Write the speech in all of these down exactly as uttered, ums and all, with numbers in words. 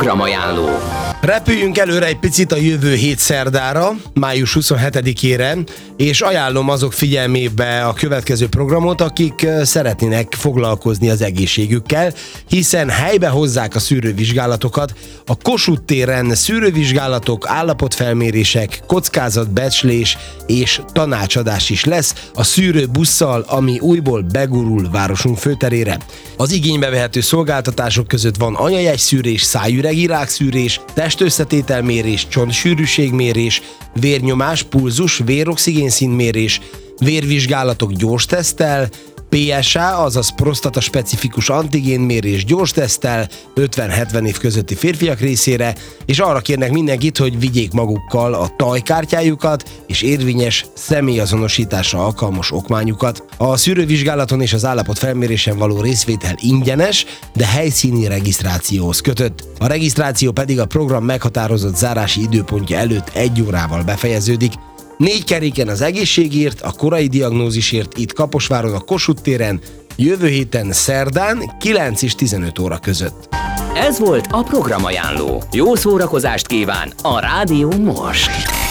Programajánló. Repüljünk előre egy picit a jövő hét szerdára, május huszonhetedikére, és ajánlom azok figyelmébe a következő programot, akik szeretnének foglalkozni az egészségükkel, hiszen helybe hozzák a szűrővizsgálatokat. A Kossuth téren szűrővizsgálatok, állapotfelmérések, kockázatbecslés és tanácsadás is lesz a szűrőbusszal, ami újból begurul városunk főterére. Az igénybe vehető szolgáltatások között van anyajegyszűrés, szájüregi rákszűrés, testösszetételmérés, csontsűrűségmérés, vérnyomás, pulzus, véroxigénszintmérés, vérvizsgálatok gyors teszttel, pé es á, azaz prostata-specifikus antigénmérés gyors teszttel ötven-hetven év közötti férfiak részére, és arra kérnek mindenkit, hogy vigyék magukkal a tajkártyájukat és érvényes személyazonosításra alkalmas okmányukat. A szűrővizsgálaton és az állapotfelmérésen való részvétel ingyenes, de helyszíni regisztrációhoz kötött. A regisztráció pedig a program meghatározott zárási időpontja előtt egy órával befejeződik. Négy keréken az egészségért, a korai diagnózisért itt Kaposváron a Kossuth téren, jövő héten szerdán kilenc és tizenöt óra között. Ez volt a Programajánló. Jó szórakozást kíván a Rádió most.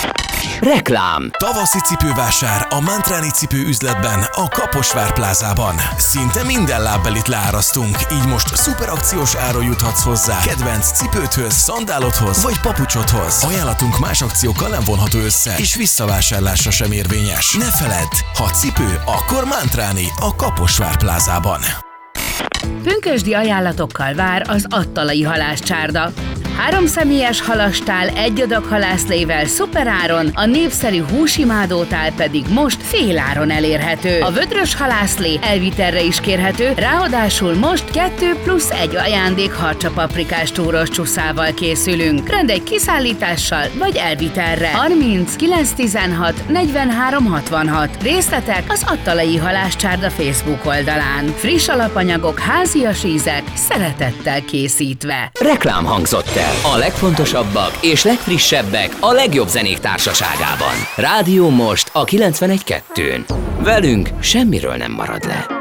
Reklám. Tavaszi cipővásár a Mantráni cipőüzletben, a Kaposvár plázában. Szinte minden lábbelit leárasztunk, így most szuperakciós áron juthatsz hozzá kedvenc cipődhöz, szandálodhoz vagy papucsodhoz. Ajánlatunk más akciókkal nem vonható össze, és visszavásárlásra sem érvényes. Ne feledd, ha cipő, akkor Mantráni a Kaposvár plázában. Pünkösdi ajánlatokkal vár az Attalai halászcsárda. Három személyes halastál, egy adag halászlével szuperáron, a népszerű húsimádótál pedig most féláron elérhető. A vödrös halászlé elvitelre is kérhető, ráadásul most kettő plusz egy ajándék harcsapaprikás túros csuszával készülünk. Rendelj kiszállítással vagy elvitelre. harminc kilenc tizenhat negyvenhárom hatvanhat. Részletek az Attalai halászcsárda Facebook oldalán. Friss alapanyagok, házias ízek, szeretettel készítve. Reklám hangzott el. A legfontosabbak és legfrissebbek a legjobb zenék társaságában. Rádió most a kilencvenegy kettőn. Velünk semmiről nem marad le.